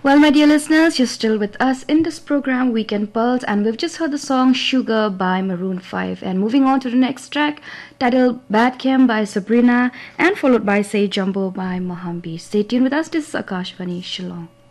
Well, my dear listeners, you're still with us in this program, Weekend Pearls, and we've just heard the song Sugar by Maroon 5. And moving on to the next track, titled Bad Chem by Sabrina, and followed by Say Jumbo by Mohambi. Stay tuned with us. This is Akashvani Shillong.